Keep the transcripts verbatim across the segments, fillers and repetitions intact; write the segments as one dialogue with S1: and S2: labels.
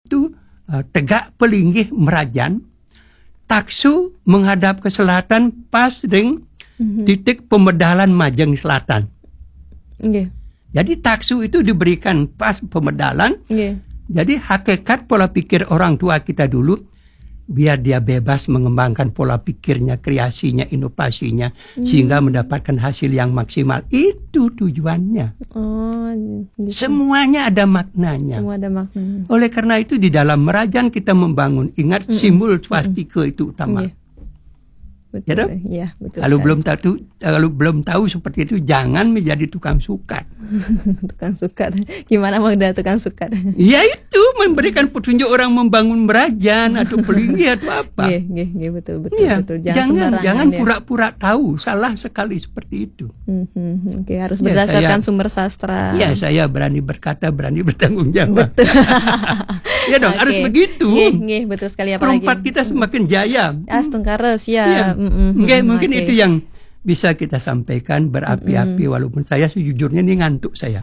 S1: itu uh, Tegak Pelinggih Merajan, taksu menghadap ke selatan pas dengan mm-hmm. titik Pemedalan Majeng Selatan.
S2: Okay.
S1: Jadi taksu itu diberikan pas Pemedalan.
S2: Okay.
S1: Jadi hakikat pola pikir orang tua kita dulu, biar dia bebas mengembangkan pola pikirnya, kreasinya, inovasinya, hmm. sehingga mendapatkan hasil yang maksimal. Itu tujuannya.
S2: Oh, gitu.
S1: Semuanya ada maknanya.
S2: Semua ada maknanya.
S1: Oleh karena itu di dalam Merajan kita membangun, ingat mm-mm. simbol swastika mm-mm. itu utama.
S2: Yeah. Betul, ya, betul.
S1: Kalau belum tahu, kalau belum tahu seperti itu, jangan menjadi tukang sukat.
S2: Tukang sukat, gimana mau udah tukang sukat?
S1: Ya itu memberikan petunjuk orang membangun Merajan atau Pelinggih atau apa.
S2: Iya, iya, iya, betul, betul,
S1: ya,
S2: betul.
S1: Jangan, jangan, jangan ya. pura-pura tahu, salah sekali seperti itu.
S2: Mm-hmm. Oke, harus ya, berdasarkan saya, sumber sastra.
S1: Ya, saya berani berkata, berani bertanggung jawab.
S2: Betul.
S1: Ya dong, okay. harus begitu.
S2: Iya, iya, betul sekali. Apalagi
S1: perempat kita semakin jaya.
S2: Astungkares, ya.
S1: ya.
S2: Mm-hmm.
S1: Okay, mungkin okay. itu yang bisa kita sampaikan berapi-api, mm-hmm. walaupun saya sejujurnya ini ngantuk saya.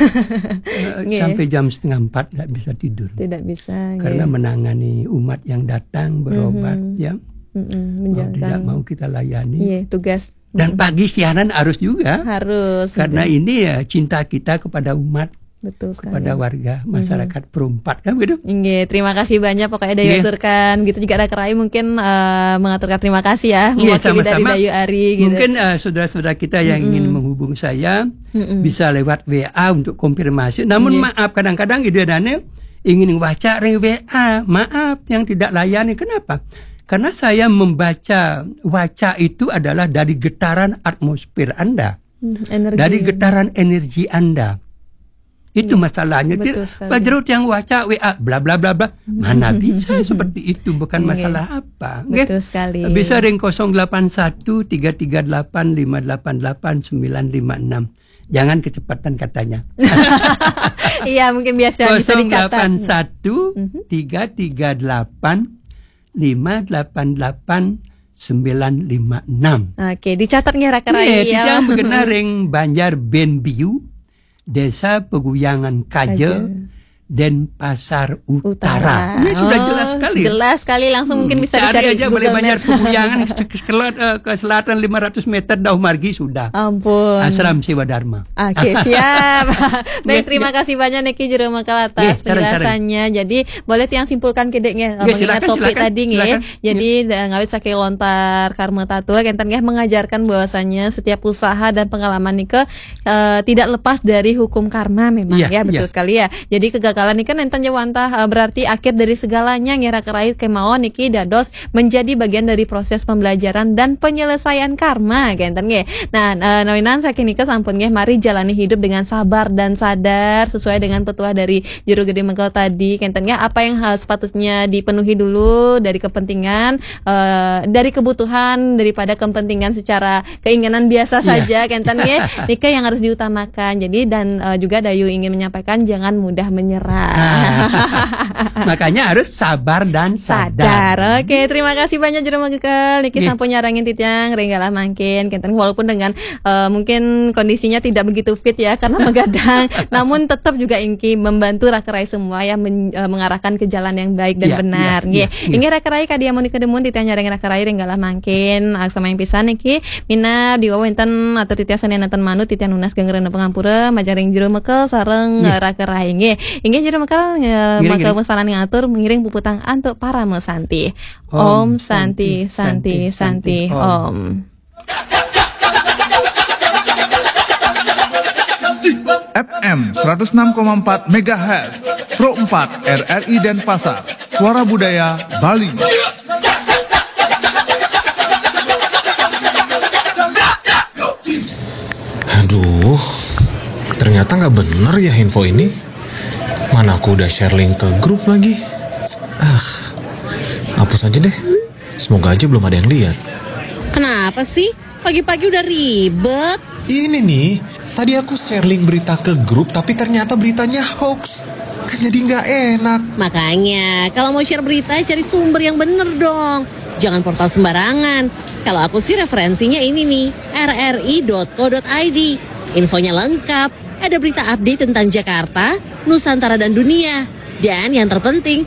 S1: Sampai jam setengah empat tidak bisa tidur.
S2: Tidak bisa.
S1: Karena yeah. menangani umat yang datang berobat, mm-hmm. ya.
S2: Mm-hmm.
S1: Mau tidak mau kita layani.
S2: Iya, yeah, tugas.
S1: Dan pagi siaran harus juga.
S2: Harus.
S1: Karena betul. Ini ya cinta kita kepada umat.
S2: Betul sekali.
S1: Kepada warga masyarakat mm-hmm. perempat kan begitu.
S2: Nggih, terima kasih banyak pokoknya Dayu aturkan. Gitu juga ada Kerai mungkin uh, mengaturkan terima kasih ya
S1: mewakili
S2: sama-sama. Dari Dayu Ari gitu.
S1: Mungkin uh, saudara-saudara kita yang mm-hmm. ingin menghubung saya mm-hmm. bisa lewat W A untuk konfirmasi. Namun mm-hmm. maaf kadang-kadang gitu ya Daniel ingin baca ring W A, maaf yang tidak layani. Kenapa? Karena saya membaca waca itu adalah dari getaran atmosfer Anda.
S2: Energi.
S1: Dari getaran energi Anda. Itu masalahnya. Pak Jerut yang waca W A bla bla bla bla. Mana bisa seperti itu, bukan masalah apa.
S2: Betul sekali.
S1: Bisa ring nol delapan satu tiga tiga delapan lima delapan delapan sembilan lima enam. Jangan kecepatan katanya.
S2: Iya, mungkin biasa bisa dicatat.
S1: nol delapan satu tiga tiga delapan lima delapan delapan sembilan lima enam.
S2: Oke, dicatat nggih Kerai.
S1: Iya, tidak mengenal ring Banjar Benbiu. Desa Peguyangan Kaje, Denpasar Utara. Utara. Ini oh, sudah jelas sekali.
S2: Jelas sekali, langsung mungkin bisa
S1: cari
S2: dicari
S1: aja boleh Banjar Peguyangan ke selatan lima ratus meter Dauh Margi sudah.
S2: Ampun.
S1: Asram Sewa Dharma.
S2: Oke, siap. Baik, terima kasih banyak Niki Jero Makal atas penjelasannya. Jadi boleh tiang simpulkan kedeknya mengingat topik tadi nggih. Jadi ngawit saking lontar karma tatua kenten nggih mengajarkan bahwasanya setiap usaha dan pengalaman Nike uh, tidak lepas dari hukum karma memang ya, ya betul ya. Sekali ya. Jadi kegagalan ini kan enten jawantah uh, berarti akhir dari segalanya ngira kerait kemauan niki dados menjadi bagian dari proses pembelajaran dan penyelesaian karma kenten nggih. Nah, uh, nawinan saking niki sampun nggih mari jalani hidup dengan sabar dan sadar sesuai dengan petuah dari Juru Gede Mengkel tadi kenten nggih apa yang uh, sepatutnya dipenuhi dulu dari kepentingan uh, dari kebutuhan daripada kepentingan secara keinginan biasa yeah. saja kenten nggih niki yang harus diutamakan. Jadi dan uh, juga Dayu ingin menyampaikan jangan mudah menyerah.
S1: Makanya harus sabar dan sadar.
S2: Sadar. Oke, terima kasih banyak Jero Mengkel. Niki sampun nyarangin titiang renggalah mangkin kenten walaupun dengan uh, mungkin kondisinya tidak begitu fit ya karena megadang, namun tetap juga ingki membantu rakerai semua ya men, uh, mengarahkan ke jalan yang baik dan yeah, benar. Nggih. Yeah, yeah, Inggih rakerai kadia mun kedemun titiang nyarangin rakerai renggalah mangkin sama yang pisan niki mina diwawenten atau titiang Senin enten manut titiang nunas gangreuna pangampura majaring Jero Mengkel sareng yeah. rakerai nggih. Inggih Jero Mengkel maka mesanan ngatur mengiring puputang untuk para mesanti. Om, Om Santi Santi Santi, Santi Om.
S3: F M seratus enam koma empat megahertz Pro empat R R I Denpasar. Suara Budaya Bali.
S4: Aduh, ternyata nggak bener ya info ini. Mana aku udah share link ke grup lagi. Ah, hapus aja deh. Semoga aja belum ada yang lihat.
S5: Kenapa sih? Pagi-pagi udah ribet.
S4: Ini nih, tadi aku share link berita ke grup tapi ternyata beritanya hoax. Kan jadi nggak enak.
S5: Makanya, kalau mau share berita cari sumber yang bener dong. Jangan portal sembarangan. Kalau aku sih referensinya ini nih, r r i dot co dot i d. Infonya lengkap. Ada berita update tentang Jakarta, Nusantara dan dunia. Dan yang terpenting,